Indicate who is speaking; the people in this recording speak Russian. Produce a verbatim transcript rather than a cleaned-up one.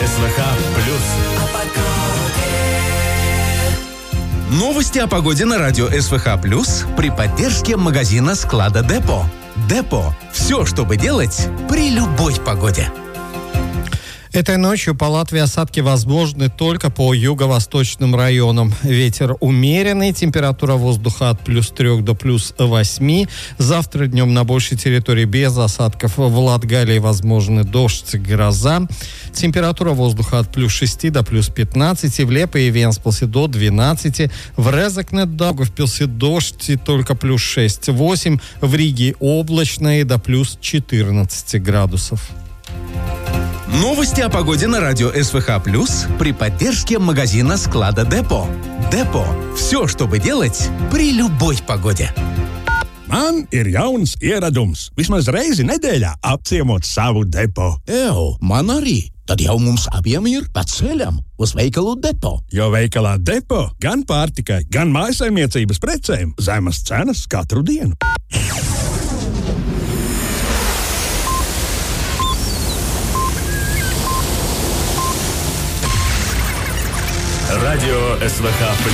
Speaker 1: СВХ плюс.
Speaker 2: Новости о погоде на радио СВХ плюс при поддержке магазина склада Депо. Депо. Все, чтобы делать при любой погоде.
Speaker 3: Этой ночью по Латвии осадки возможны только по юго-восточным районам. Ветер умеренный, температура воздуха от плюс трех до плюс восьми. Завтра днем на большей территории без осадков. В Латгалии возможны дождь и гроза. Температура воздуха от плюс шести до плюс пятнадцати. В Лепе и Венспилсе до двенадцати. В Резекне, Даугавпилсе дождь и только плюс шесть-восемь. В Риге облачно и до плюс четырнадцати градусов.
Speaker 2: Новости о погоде на радио СВХ плюс при поддержке магазина склада Депо. Депо. Все, чтобы делать при любой погоде.
Speaker 4: Man ir jauns ieradums. Vismaz reizi nedēļā apciemot savu depo.
Speaker 5: Ew, man arī. Tad jau mums abiem ir pa ceļam uz veikalu Depo.
Speaker 4: Jo veikalā Depo gan pārtikai, gan mājasaimniecības precēm zemas cenas katru dienu.
Speaker 1: Радио СВХ плюс.